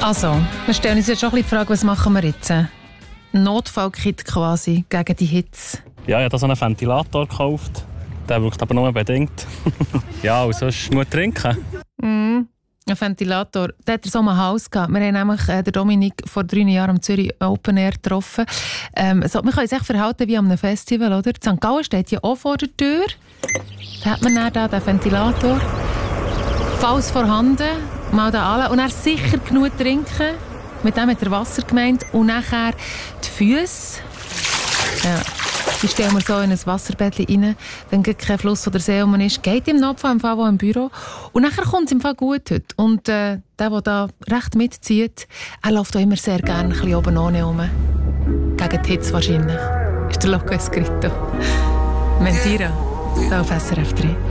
Also, wir stellen uns jetzt schon ein bisschen die Frage, was machen wir jetzt? Ein Notfallkit quasi gegen die Hitze. Ja, ich habe da so einen Ventilator gekauft. Der wirkt aber nur bedingt. Ja, und sonst muss trinken. Ein Ventilator. Der hat so ein Haus gehabt. Wir haben nämlich den Dominik vor 3 Jahren am Zürich Open Air getroffen. So, man kann sich verhalten wie an einem Festival, oder? Die St. Gallen steht hier auch vor der Tür. Da hat man dann da den Ventilator. Falls vorhanden, mal da alle. Und dann sicher genug trinken. Mit dem hat er Wasser gemeint. Und nachher die Füße. Ja. Die stellen wir so in ein Wasserbett rein, wenn kein Fluss oder See rum ist. Geht im Notfall im Fall im Büro. Und nachher kommt es im Fall gut heute. Und der da recht mitzieht, er läuft auch immer sehr gerne ein bisschen oben ohne rum. Gegen die Hitze wahrscheinlich. Ist der Loco Escrito. Mentira. Da auf SRF 3.